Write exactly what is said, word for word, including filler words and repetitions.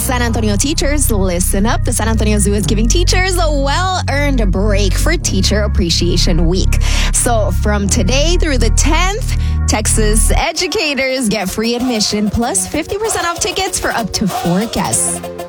San Antonio teachers, listen up. The San Antonio Zoo is giving teachers a well-earned break for Teacher Appreciation Week. So from today through the tenth, Texas educators get free admission plus fifty percent off tickets for up to four guests.